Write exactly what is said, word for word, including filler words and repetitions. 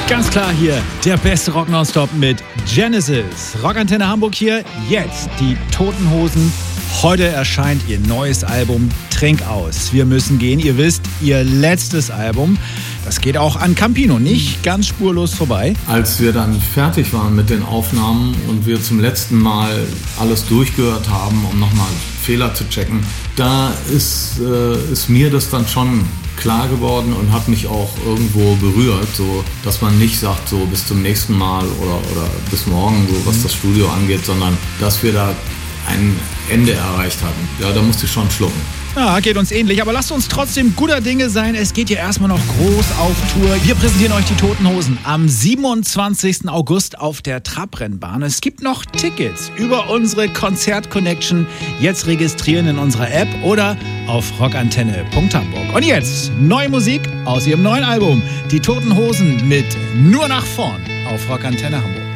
Ganz klar hier, der beste Rock Nonstop mit Genesis. Rockantenne Hamburg hier, jetzt die Toten Hosen. Heute erscheint ihr neues Album Trink aus. Wir müssen gehen. Ihr wisst, ihr letztes Album, das geht auch an Campino nicht ganz spurlos vorbei. Als wir dann fertig waren mit den Aufnahmen und wir zum letzten Mal alles durchgehört haben, um nochmal Fehler zu checken, da ist, äh, ist mir das dann schon klar geworden und hat mich auch irgendwo berührt, so dass man nicht sagt, so bis zum nächsten Mal oder, oder bis morgen, so was das Studio angeht, sondern dass wir da ein Ende erreicht hatten. Ja, da musste ich schon schlucken. Ja, geht uns ähnlich, aber lasst uns trotzdem guter Dinge sein. Es geht ja erstmal noch groß auf Tour. Wir präsentieren euch die Toten Hosen am siebenundzwanzigsten August auf der Trabrennbahn. Es gibt noch Tickets über unsere Konzert-Connection. Jetzt registrieren in unserer App oder auf rockantenne punkt hamburg. Und jetzt neue Musik aus ihrem neuen Album. Die Toten Hosen mit Nur nach vorn auf Rockantenne Hamburg.